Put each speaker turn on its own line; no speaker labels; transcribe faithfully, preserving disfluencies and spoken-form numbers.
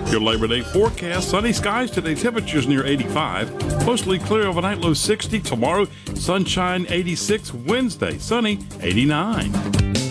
Your Labor Day forecast, sunny skies today, temperatures near eighty-five. Mostly clear overnight, low sixty. Tomorrow, sunshine eighty-six. Wednesday, sunny eighty-nine.